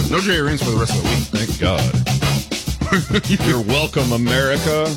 No Jerry Rice for the rest of the week. Thank God. You're welcome, America.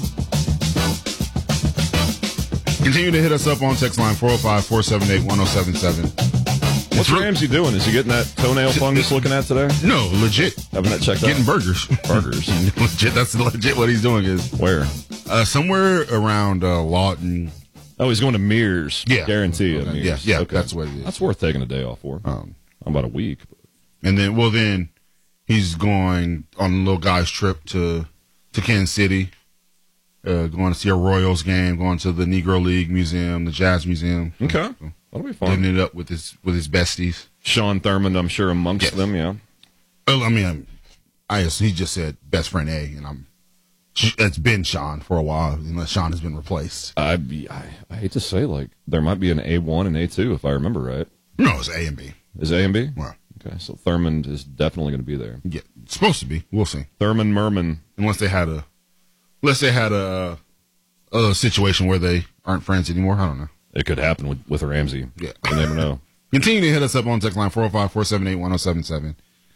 Continue to hit us up on text line 405-478-1077. What's Ramsey doing? Is he getting that toenail fungus looking at today? No, legit. Having that checked out? Getting burgers. Burgers. Legit. That's legit what he's doing is. Where? Somewhere around Lawton. Oh, he's going to Mears. Yeah. Guarantee it. Okay. Mears. Yeah, okay. That's what it is. That's worth taking a day off for. About a week. And then he's going on a little guy's trip to Kansas City, going to see a Royals game, going to the Negro League Museum, the Jazz Museum. Okay. So, that'll be fun. getting it up with his besties. Sean Thurmond, I'm sure, amongst them, yeah. Well, I mean, he just said best friend A, and it's been Sean for a while, unless Sean has been replaced. I hate to say, like, there might be an A1 and A2, if I remember right. No, it's A and B. Is A and B? Well, okay, so Thurmond is definitely going to be there. yeah, it's supposed to be. We'll see. Thurman Merman. Unless they had a situation where they aren't friends anymore. I don't know. It could happen with Ramsey. Yeah. You never know. Continue to hit us up on text line 405-478-1077.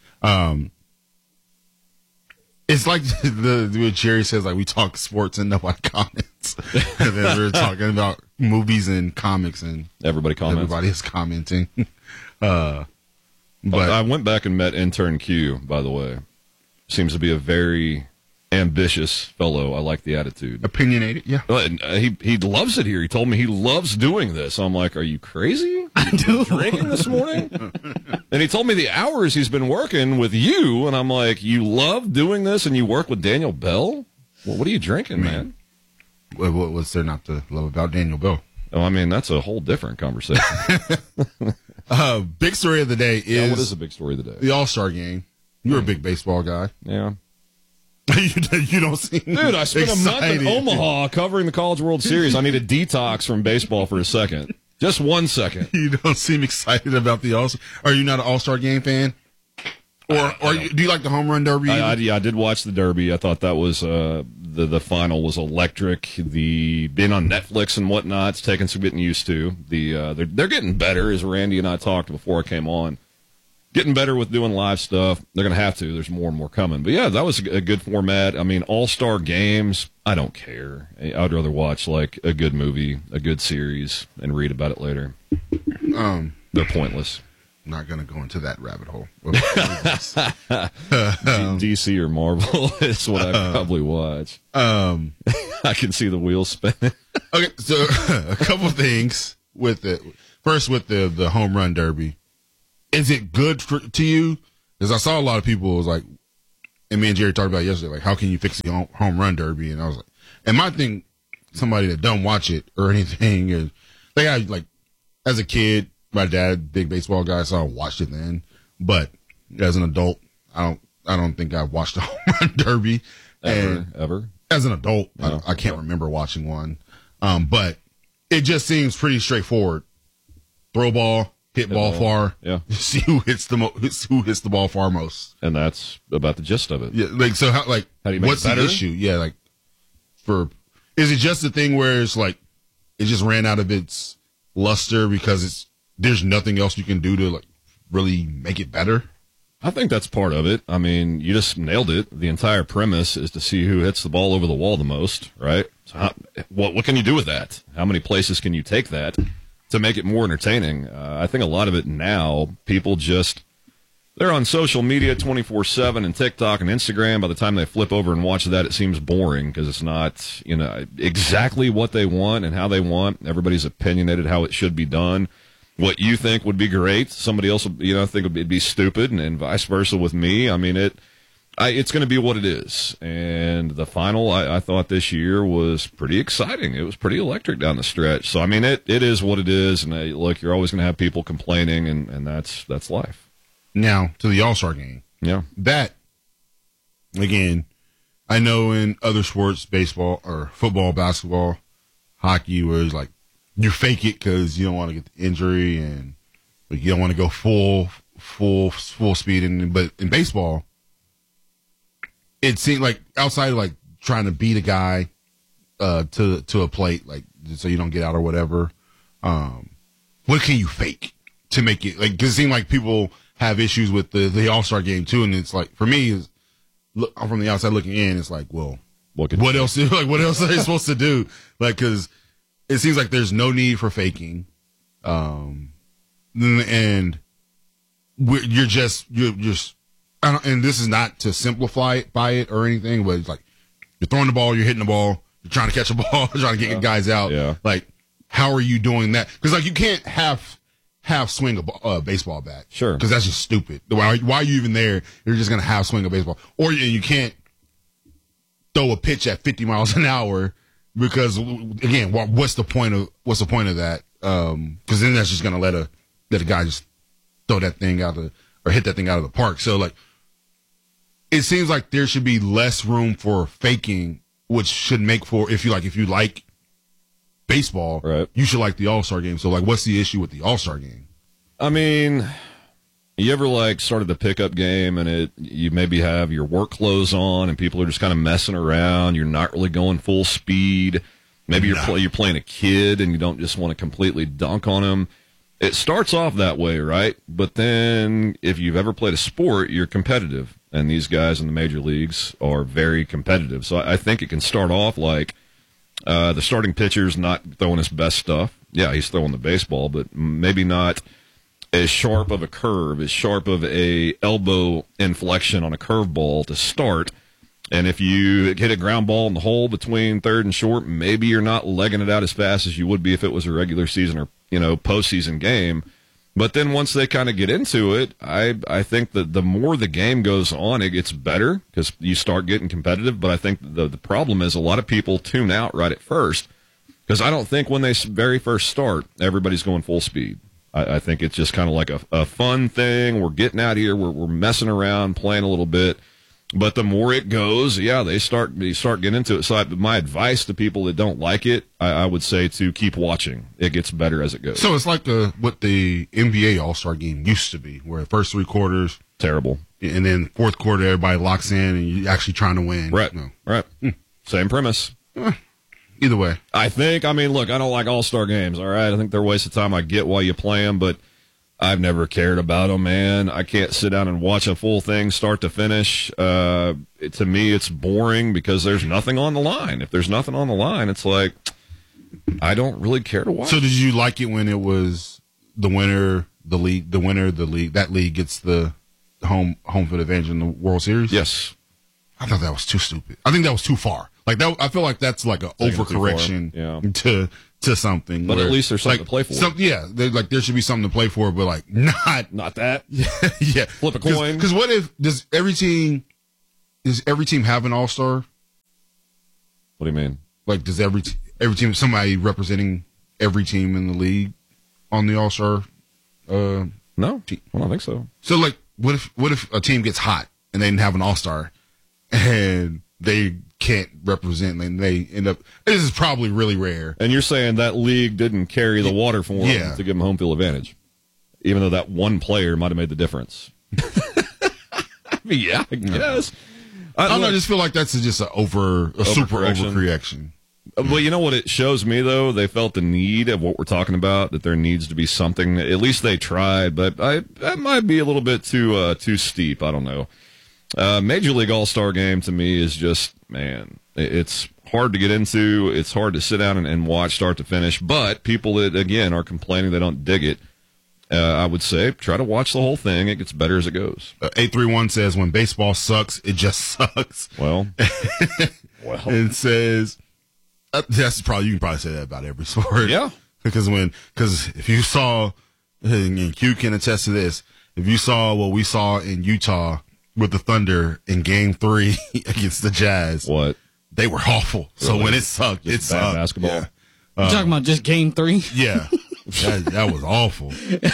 It's like what Jerry says, like we talk sports and nobody comments. And then we're talking about movies and comics and Everybody comments. everybody is commenting. But I went back and met intern Q, by the way. Seems to be a very ambitious fellow. I like the attitude. Opinionated, yeah. He loves it here. He told me he loves doing this. I'm like, are you crazy? I do. Drinking this morning? And he told me the hours he's been working with you, and I'm like, you love doing this and you work with Daniel Bell? Well, what are you drinking, man? What's there not to love about Daniel Bell? Oh, I mean, that's a whole different conversation. Big story of the day is... what is the big story of the day? The All-Star game. You're a big baseball guy. Yeah. you don't seem Dude, I spent excited. a month in Omaha covering the College World Series. I need a detox from baseball for a second. Just 1 second. You don't seem excited about the All-Star. Are you not an All-Star game fan? Or do you like the home run derby? I did watch the Derby. I thought that was the final was electric. The being on Netflix and whatnot, it's taking some getting used to. They're getting better, as Randy and I talked before I came on. Getting better with doing live stuff. They're going to have to. There's more and more coming. But yeah, that was a good format. I mean, all-star games, I don't care. I'd rather watch like a good movie, a good series, and read about it later. They're pointless. Not going to go into that rabbit hole. DC or Marvel is what I probably watch. I can see the wheels spinning. Okay, so a couple things with it. First, with the home run derby. Is it good to you? Because I saw a lot of people was like, and me and Jerry talked about it yesterday, like, how can you fix the home run derby? And I was like, and my thing, somebody that don't watch it or anything, is they got like, as a kid, my dad, big baseball guy, so I watched it then. But as an adult, I don't think I've watched a home run derby. Ever? As an adult, No, I can't remember watching one. But it just seems pretty straightforward. Throw ball. Hit ball far. Yeah. See who hits the ball far most. And that's about the gist of it. Yeah. Like, so how do you make what's it better? The issue? Yeah. Like, is it just a thing where it's like, it just ran out of its luster because there's nothing else you can do to like really make it better? I think that's part of it. I mean, you just nailed it. The entire premise is to see who hits the ball over the wall the most, right? So what can you do with that? How many places can you take that to make it more entertaining? I think a lot of it now, people they're on social media 24/7 and TikTok and Instagram. By the time they flip over and watch that, it seems boring because it's not, exactly what they want and how they want. Everybody's opinionated how it should be done. What you think would be great, somebody else would, think it'd be stupid, and vice versa with me. I mean, it's going to be what it is. And the final, I thought this year was pretty exciting. It was pretty electric down the stretch. So, I mean, it is what it is. And look, you're always going to have people complaining, and that's life. Now, to the All-Star game. Yeah. That, again, I know in other sports, baseball or football, basketball, hockey, where it's like, you fake it because you don't want to get the injury and you don't want to go full speed. But in baseball, it seemed like outside of like trying to beat a guy to a plate, like so you don't get out or whatever. What can you fake to make it like? Because it seemed like people have issues with the All-Star game too. And it's like, for me, I'm from the outside looking in. It's like, well, what else? Like, what else are they supposed to do? Like, because it seems like there's no need for faking, and you're just. And this is not to simplify it by it or anything, but it's like you're throwing the ball, you're hitting the ball, you're trying to catch a ball, trying to get guys out. Yeah. Like, how are you doing that? Because like you can't half swing a baseball bat. Sure. Because that's just stupid. Why are you even there? You're just gonna half swing a baseball, or you can't throw a pitch at 50 miles an hour because again, what's the point of that? Because then that's just gonna let a guy just throw that thing or hit that thing out of the park. So like. It seems like there should be less room for faking, which should make for if you like baseball, right. You should like the All-Star game. So like, what's the issue with the All-Star game? I mean, you ever like started the pickup game and you maybe have your work clothes on and people are just kind of messing around. You're not really going full speed. Maybe you're playing a kid and you don't just want to completely dunk on them. It starts off that way, right? But then if you've ever played a sport, you're competitive. And these guys in the major leagues are very competitive. So I think it can start off like the starting pitcher's not throwing his best stuff. Yeah, he's throwing the baseball, but maybe not as sharp of a curve, as sharp of a elbow inflection on a curveball to start. And if you hit a ground ball in the hole between third and short, maybe you're not legging it out as fast as you would be if it was a regular season or postseason game. But then once they kind of get into it, I think that the more the game goes on, it gets better because you start getting competitive. But I think the problem is a lot of people tune out right at first because I don't think when they very first start, everybody's going full speed. I think it's just kind of like a fun thing. We're getting out here. We're messing around, playing a little bit. But the more it goes, yeah, they start getting into it. So my advice to people that don't like it, I would say to keep watching. It gets better as it goes. So it's like what the NBA All-Star game used to be, where the first three quarters terrible, and then fourth quarter everybody locks in and you're actually trying to win. Right, no. Right. Same premise. Either way, I mean, look, I don't like All-Star games. All right, I think they're a waste of time. I get why you play them, but I've never cared about them, man. I can't sit down and watch a full thing start to finish. To me, it's boring because there's nothing on the line. If there's nothing on the line, it's like I don't really care to watch. So did you like it when it was the winner, the league, that league gets the home field advantage in the World Series? Yes. I thought that was too stupid. I think that was too far. Like that, I feel like that's like an overcorrection to something. But at least there's something to play for. There should be something to play for, but like not that. Yeah. Flip a coin. Because what if does every team have an All-Star? What do you mean? Like does every team somebody representing every team in the league on the All-Star? No, I don't think so. So like, what if a team gets hot and they didn't have an All-Star and they can't represent and they end up, this is probably really rare. And you're saying that league didn't carry the water for them to give them home field advantage, even though that one player might have made the difference. I mean, yeah, I guess. I don't know. I just feel like that's just a super overcorrection. Well, you know what it shows me, though? They felt the need of what we're talking about, that there needs to be something. At least they tried, but that might be a little bit too steep. I don't know. Major League All-Star Game, to me, is just, man, it's hard to get into. It's hard to sit down and watch start to finish. But people that, again, are complaining they don't dig it, I would say try to watch the whole thing. It gets better as it goes. 831 says, when baseball sucks, it just sucks. Well. It says, you can probably say that about every sport. Yeah. Because if you saw, and Q can attest to this, if you saw what we saw in Utah with the Thunder in Game 3 against the Jazz, what? They were awful. Really? So when it sucked, it sucked. Basketball. Yeah. You talking about just Game 3? Yeah. That was awful.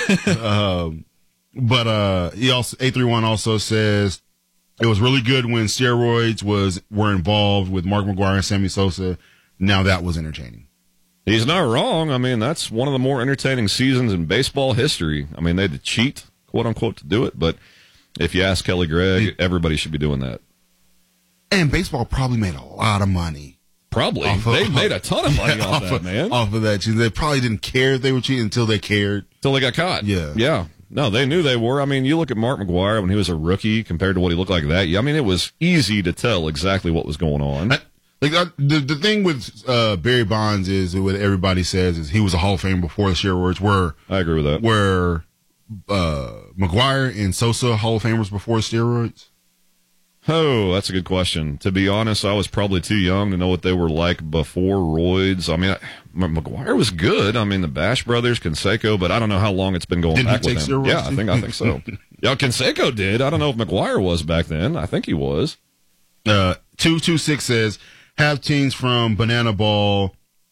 But he also 831 also says it was really good when steroids were involved with Mark McGwire and Sammy Sosa. Now that was entertaining. He's not wrong. I mean, that's one of the more entertaining seasons in baseball history. I mean, they had to cheat, quote unquote, to do it. But if you ask Kelly Gregg, everybody should be doing that. And baseball probably made a lot of money. Probably. They made a ton of money off that, man. Off of that. They probably didn't care if they were cheating until they cared. Until they got caught. Yeah. Yeah. No, they knew they were. I mean, you look at Mark McGwire when he was a rookie compared to what he looked like that. I mean, it was easy to tell exactly what was going on. The thing with Barry Bonds is what everybody says is he was a Hall of Famer before the steroids. Where I agree with that. Where McGwire and Sosa Hall of Famers before steroids? Oh, that's a good question. To be honest, I was probably too young to know what they were like before roids. I mean, McGwire was good. I mean, the Bash brothers, Canseco, but I don't know how long it's been going back with him. Yeah, I think so. Yeah, Canseco did. I don't know if McGwire was back then. I think he was. 226 says, have teams from Banana Ball.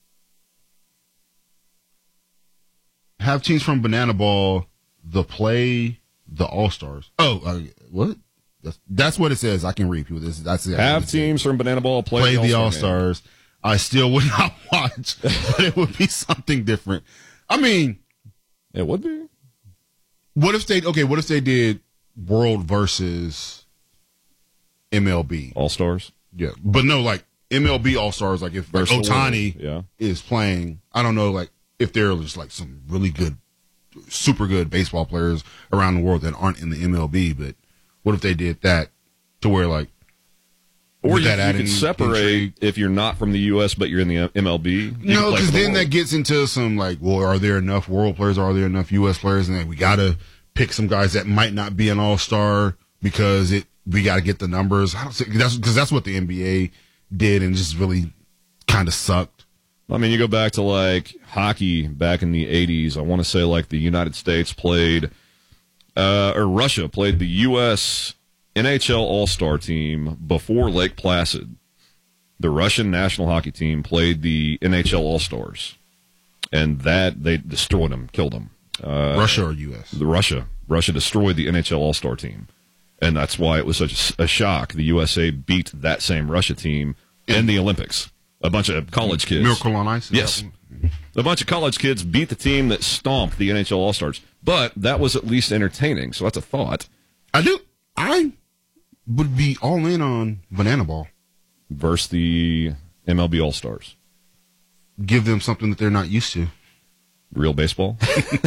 Have teams from Banana Ball play the All-Stars. Oh, what? That's what it says. I can read people. That's exactly have teams from Banana Ball play the All-Stars. I still would not watch, but it would be something different. I mean, it would be. What if they did World versus MLB All-Stars? Yeah, but no, like MLB All-Stars. Like if Ohtani is playing, I don't know, like if there are just like some really good, super good baseball players around the world that aren't in the MLB, but what if they did that to where like, or you could separate if you're not from the U.S. but you're in the MLB? No, because then that gets into some like, well, are there enough world players? Are there enough U.S. players? And then we got to pick some guys that might not be an all-star because we got to get the numbers. I don't think that's what the NBA did and just really kind of sucked. I mean, you go back to like hockey back in the 80s. I want to say like the United States played. Or Russia played the U.S. NHL All-Star team before Lake Placid. The Russian national hockey team played the NHL All-Stars, and that they destroyed them, killed them. Russia or U.S.? Russia destroyed the NHL All-Star team, and that's why it was such a shock. The USA beat that same Russia team in the Olympics. A bunch of college kids. Miracle on Ice? Yes. A bunch of college kids beat the team that stomped the NHL All-Stars. But that was at least entertaining, so that's a thought. I would be all in on Banana Ball. Versus the MLB All-Stars. Give them something that they're not used to. Real baseball?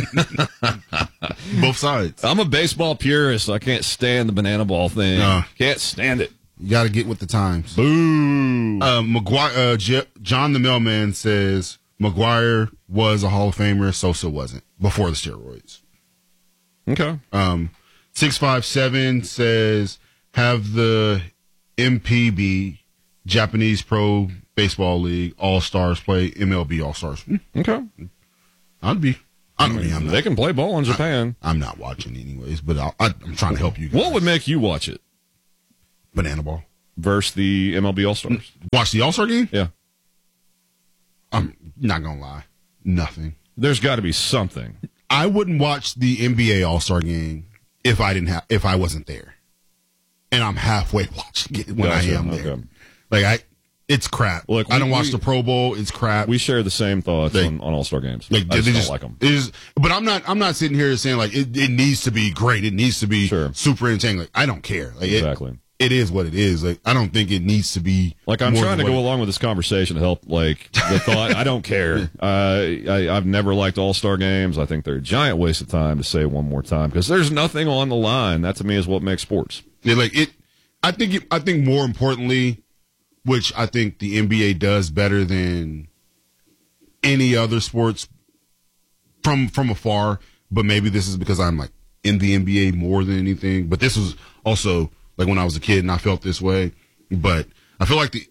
Both sides. I'm a baseball purist, so I can't stand the Banana Ball thing. Can't stand it. You got to get with the times. Boo! McGwire, John the Mailman says McGwire was a Hall of Famer, Sosa wasn't before the steroids. Okay. 657 says have the MPB Japanese Pro Baseball League All-Stars play MLB All-Stars. Okay. They can play ball in Japan. I'm not watching anyways, but I'm trying to help you guys. What would make you watch it? Banana Ball. Versus the MLB All-Stars. Watch the All-Star game? Yeah. I'm not going to lie. Nothing. There's got to be something. I wouldn't watch the NBA All-Star game if I wasn't there. And I'm halfway watching it when I am there. Okay. Like it's crap. Look, I don't watch the Pro Bowl. It's crap. We share the same thoughts on All-Star games. Like, I just don't like them. But I'm not sitting here saying like it needs to be great. It needs to be super entertaining. Like I don't care. Like, exactly. It is what it is. Like I don't think it needs to be. Like I'm trying to go along with this conversation to help. Like the thought. I don't care. I've never liked All-Star games. I think they're a giant waste of time. To say it one more time because there's nothing on the line. That to me is what makes sports. Yeah, like it. I think more importantly, which I think the NBA does better than any other sports from afar. But maybe this is because I'm like in the NBA more than anything. But this was also. Like when I was a kid and I felt this way, but I feel like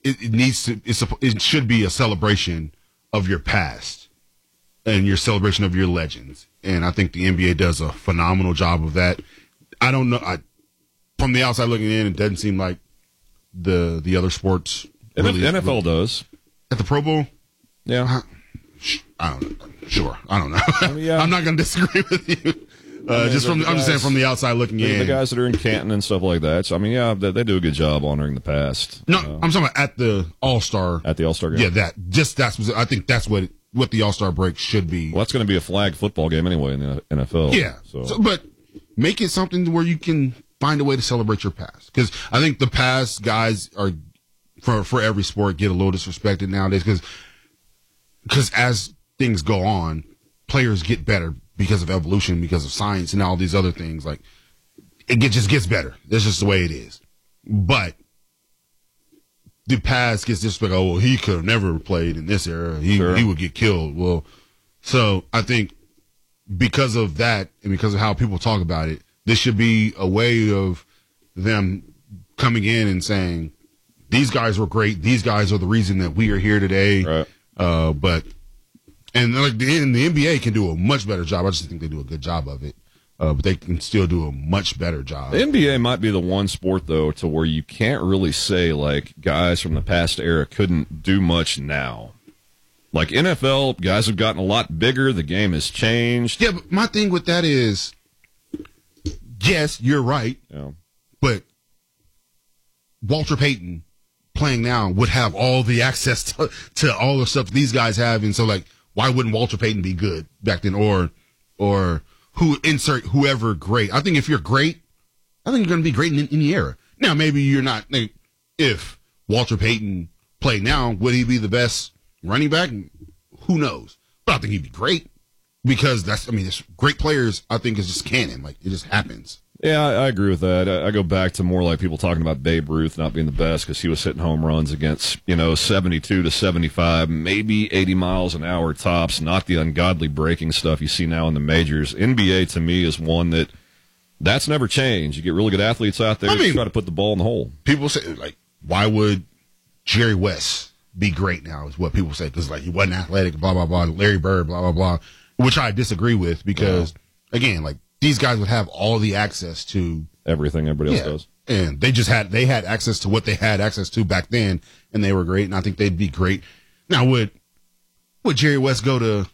it should be a celebration of your past and your celebration of your legends. And I think the NBA does a phenomenal job of that. I don't know. From the outside looking in, it doesn't seem like the other sports. Really, NFL does. At the Pro Bowl? Yeah. I don't know. Sure. I don't know. I'm not going to disagree with you. I'm just saying from the outside looking in. The guys that are in Canton and stuff like that. So, I mean, yeah, they do a good job honoring the past. No, I'm talking about at the All-Star. At the All-Star game? Yeah, I think that's what the All-Star break should be. Well, that's going to be a flag football game anyway in the NFL. Yeah. So, but make it something where you can find a way to celebrate your past. Because I think the past guys are, for every sport, get a little disrespected nowadays. Because as things go on, players get better because of evolution, because of science, and all these other things. Like just gets better. That's just the way it is. But the past gets just like, oh, well, he could have never played in this era. He would get killed. Well, so I think because of that and because of how people talk about it, this should be a way of them coming in and saying, these guys were great. These guys are the reason that we are here today. Right. And like the NBA can do a much better job. I just think they do a good job of it. But they can still do a much better job. The NBA might be the one sport, though, to where you can't really say, like, guys from the past era couldn't do much now. Like, NFL, guys have gotten a lot bigger. The game has changed. Yeah, but my thing with that is, yes, you're right. Yeah. But Walter Payton playing now would have all the access to all the stuff these guys have. And so, like, why wouldn't Walter Payton be good back then? Or insert whoever great. I think if you're great, I think you're going to be great in any era. Now, maybe you're not. If Walter Payton played now, would he be the best running back? Who knows? But I think he'd be great because it's great players. I think is just canon. Like, it just happens. Yeah, I agree with that. I go back to more like people talking about Babe Ruth not being the best because he was hitting home runs against, 72 to 75, maybe 80 miles an hour tops, not the ungodly breaking stuff you see now in the majors. NBA, to me, is one that's never changed. You get really good athletes out there, you try to put the ball in the hole. People say, like, why would Jerry West be great now is what people say because, like, he wasn't athletic, blah, blah, blah, Larry Bird, blah, blah, blah, which I disagree with because, again, like, these guys would have all the access to everything everybody else does. And they had access to what they had access to back then, and they were great, and I think they'd be great. Now, would Jerry West go to,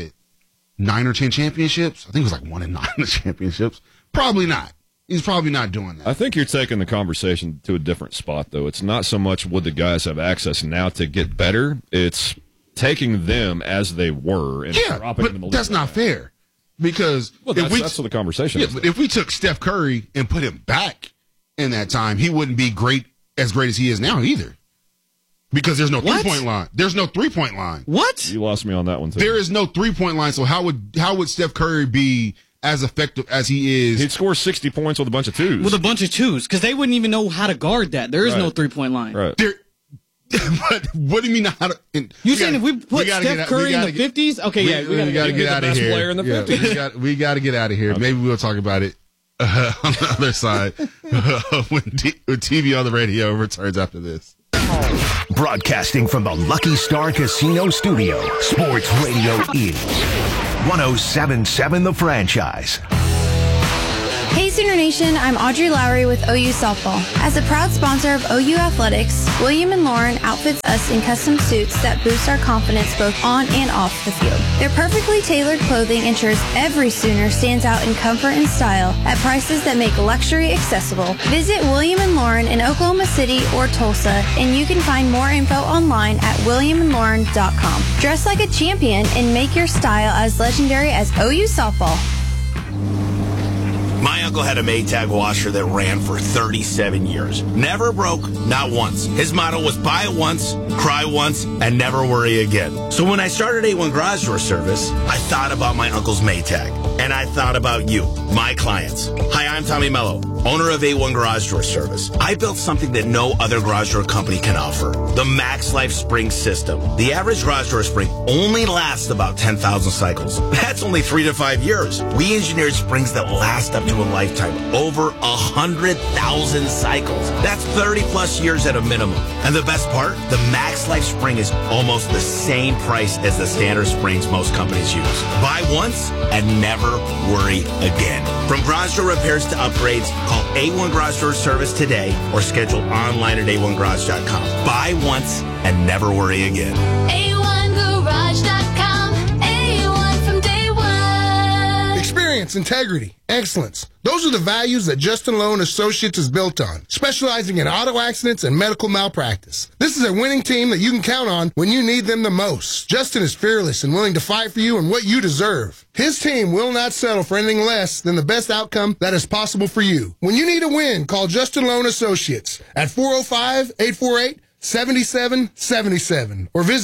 9 or 10 championships? I think it was like 1 and 9 championships. Probably not. He's probably not doing that. I think you're taking the conversation to a different spot, though. It's not so much would the guys have access now to get better. It's taking them as they were and dropping them in the league. That's not fair. Because that's what the conversation is. But if we took Steph Curry and put him back in that time, he wouldn't be as great as he is now either. Because there's no 3-point line. There's no 3-point line. What? You lost me on that one too. There is no 3-point line. So how would Steph Curry be as effective as he is? He'd score 60 points with a bunch of twos. With a bunch of twos, because they wouldn't even know how to guard that. There is no 3-point line. Right. But what do you mean how to? You saying if we put Steph Curry in the 50s? Okay, we got to get out of here. Player in the 50s. We got to get out of here. Okay. Maybe we'll talk about it on the other side when TV on the radio returns after this. Broadcasting from the Lucky Star Casino Studio, Sports Radio is 107.7 The Franchise. Hey Sooner Nation, I'm Audrey Lowry with OU Softball. As a proud sponsor of OU Athletics, William & Lauren outfits us in custom suits that boost our confidence both on and off the field. Their perfectly tailored clothing ensures every Sooner stands out in comfort and style at prices that make luxury accessible. Visit William & Lauren in Oklahoma City or Tulsa, and you can find more info online at williamandlauren.com. Dress like a champion and make your style as legendary as OU Softball. My uncle had a Maytag washer that ran for 37 years. Never broke, not once. His motto was buy it once, cry once, and never worry again. So when I started A1 Garage Door Service, I thought about my uncle's Maytag. And I thought about you, my clients. Hi, I'm Tommy Mello, owner of A1 Garage Door Service. I built something that no other garage door company can offer. The Max Life Spring System. The average garage door spring only lasts about 10,000 cycles. That's only 3 to 5 years. We engineered springs that last up to a lifetime. Over 100,000 cycles. That's 30 plus years at a minimum. And the best part? The Max Life Spring is almost the same price as the standard springs most companies use. Buy once and never worry again. From garage door repairs to upgrades, call A1 Garage Door Service today or schedule online at a1garage.com. Buy once and never worry again. A1garage.com. A1 from day one. Experience, integrity, excellence. Those are the values that Justin Loan Associates is built on, specializing in auto accidents and medical malpractice. This is a winning team that you can count on when you need them the most. Justin is fearless and willing to fight for you and what you deserve. His team will not settle for anything less than the best outcome that is possible for you. When you need a win, call Justin Loan Associates at 405-848-7777 or visit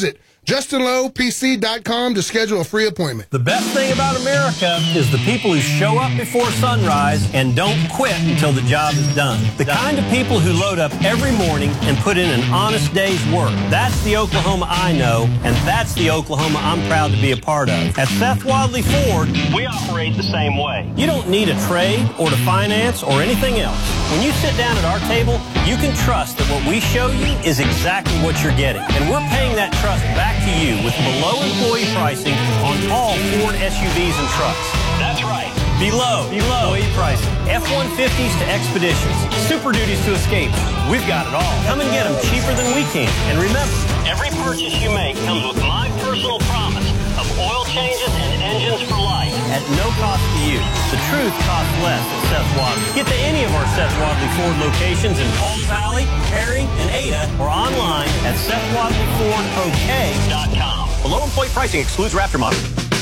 JustinLowePC.com to schedule a free appointment. The best thing about America is the people who show up before sunrise and don't quit until the job is done. The kind of people who load up every morning and put in an honest day's work. That's the Oklahoma I know, and that's the Oklahoma I'm proud to be a part of. At Seth Wadley Ford, we operate the same way. You don't need a trade or to finance or anything else. When you sit down at our table, you can trust that what we show you is exactly what you're getting. And we're paying that trust back to you with below employee pricing on all Ford SUVs and trucks. That's right. Below employee pricing. F-150s to Expeditions. Super Duties to Escapes. We've got it all. Come and get them cheaper than we can. And remember, every purchase you make comes with my personal promise of oil changes and engines for life at no cost to you. The truth costs less at Seth Wadley. Get to any of our Seth Wadley Ford locations in Palm Valley, Perry, and Ada, or online at SethWadleyFordOK.com. Below employee pricing excludes Raptor model.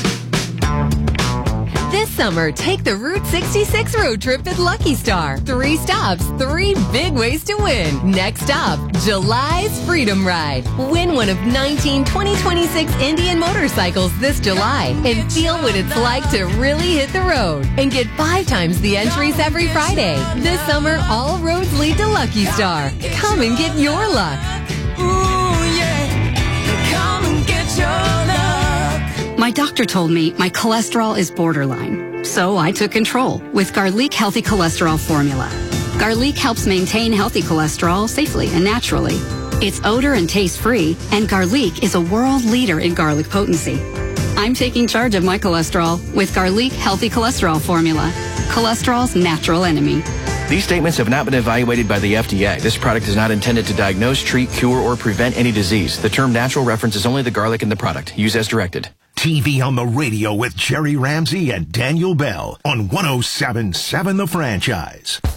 This summer, take the Route 66 road trip at Lucky Star. 3 stops, 3 big ways to win. Next stop, July's Freedom Ride. Win one of 19 2026 Indian motorcycles this July and feel what it's like to really hit the road. And get 5 times the entries every Friday. This summer, all roads lead to Lucky Star. Come and get your luck. Ooh, yeah. Come and get your luck. My doctor told me my cholesterol is borderline, so I took control with Garlic Healthy Cholesterol Formula. Garlic helps maintain healthy cholesterol safely and naturally. It's odor and taste free, and Garlic is a world leader in garlic potency. I'm taking charge of my cholesterol with Garlic Healthy Cholesterol Formula, cholesterol's natural enemy. These statements have not been evaluated by the FDA. This product is not intended to diagnose, treat, cure, or prevent any disease. The term natural references only the garlic in the product. Use as directed. TV on the radio with Jerry Ramsey and Daniel Bell on 107.7 The Franchise.